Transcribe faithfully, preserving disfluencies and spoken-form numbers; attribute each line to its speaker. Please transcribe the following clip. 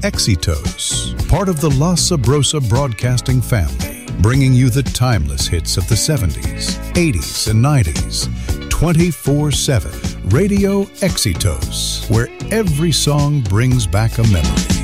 Speaker 1: Exitos, part of the La Sabrosa Broadcasting family, bringing you the timeless hits of the seventies, eighties, and nineties. twenty-four seven. Radio Exitos, where every song brings back a memory.